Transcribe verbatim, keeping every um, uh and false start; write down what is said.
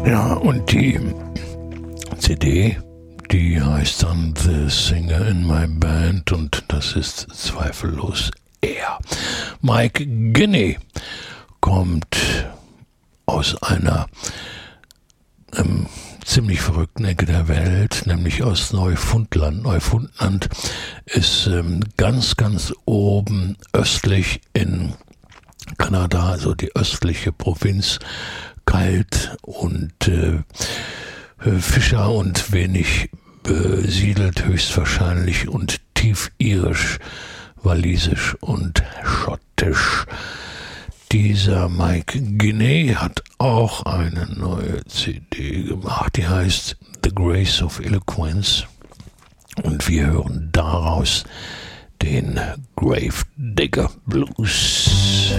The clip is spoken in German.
Ja, und die C D, die heißt dann The Singer in My Band und das ist zweifellos er. Mike Ginney kommt aus einer ähm, ziemlich verrückten Ecke der Welt, nämlich aus Neufundland. Neufundland ist ähm, ganz, ganz oben östlich in Kanada, also die östliche Provinz, kalt und äh, Fischer und wenig besiedelt höchstwahrscheinlich und tiefirisch, walisisch und schottisch. Dieser Mike Ginney hat auch eine neue C D gemacht, die heißt The Grace of Eloquence und wir hören daraus den Grave Digger Blues.